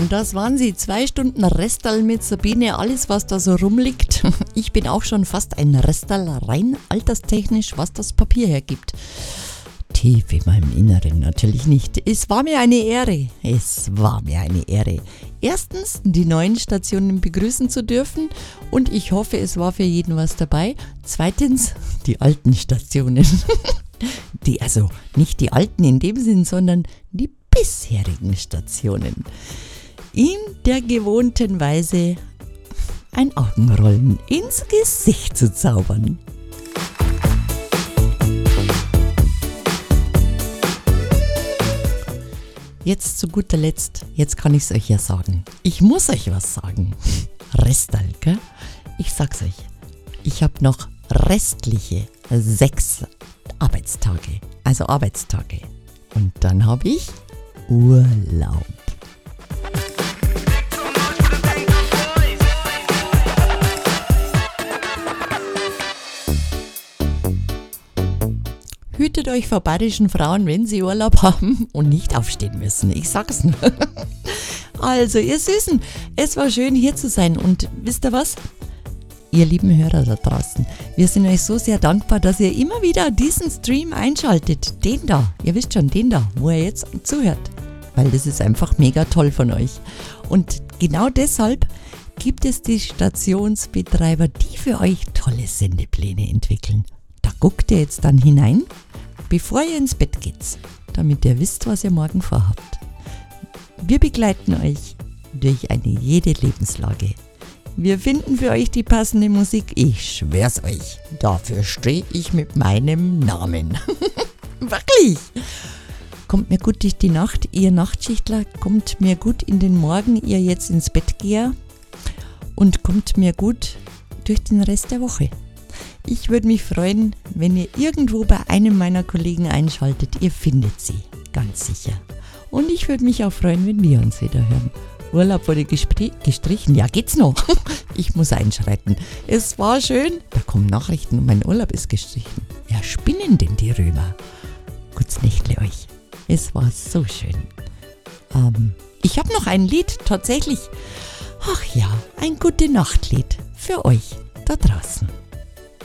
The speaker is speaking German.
Das waren sie, 2 Stunden Restal mit Sabine, alles was da so rumliegt. Ich bin auch schon fast ein Restal, rein alterstechnisch, was das Papier hergibt. Tief in meinem Inneren natürlich nicht. Es war mir eine Ehre. Erstens, die neuen Stationen begrüßen zu dürfen und ich hoffe, es war für jeden was dabei. Zweitens, die alten Stationen. Also nicht die alten in dem Sinn, sondern die bisherigen Stationen. In der gewohnten Weise ein Augenrollen ins Gesicht zu zaubern. Jetzt zu guter Letzt, jetzt kann ich es euch ja sagen. Ich muss euch was sagen. Restal, gell? Ich sag's euch. Ich habe noch restliche 6 Arbeitstage. Also Arbeitstage. Und dann habe ich Urlaub. Hütet euch vor bayerischen Frauen, wenn sie Urlaub haben und nicht aufstehen müssen. Ich sag's nur. Also, ihr Süßen, es war schön hier zu sein. Und wisst ihr was? Ihr lieben Hörer da draußen, wir sind euch so sehr dankbar, dass ihr immer wieder diesen Stream einschaltet. Den da, ihr wisst schon, den da, wo ihr jetzt zuhört. Weil das ist einfach mega toll von euch. Und genau deshalb gibt es die Stationsbetreiber, die für euch tolle Sendepläne entwickeln. Da guckt ihr jetzt dann hinein, bevor ihr ins Bett geht, damit ihr wisst, was ihr morgen vorhabt. Wir begleiten euch durch jede Lebenslage. Wir finden für euch die passende Musik. Ich schwör's euch, dafür stehe ich mit meinem Namen. Wirklich. Kommt mir gut durch die Nacht, ihr Nachtschichtler. Kommt mir gut in den Morgen, ihr jetzt ins Bett geher. Und kommt mir gut durch den Rest der Woche. Ich würde mich freuen, wenn ihr irgendwo bei einem meiner Kollegen einschaltet. Ihr findet sie, ganz sicher. Und ich würde mich auch freuen, wenn wir uns wieder hören. Urlaub wurde gestrichen. Ja, geht's noch? Ich muss einschreiten. Es war schön. Da kommen Nachrichten und mein Urlaub ist gestrichen. Ja, spinnen denn die Römer? Gutes Nächtle euch. Es war so schön. Ich habe noch ein Lied, tatsächlich. Ach ja, ein Gute-Nacht-Lied für euch da draußen.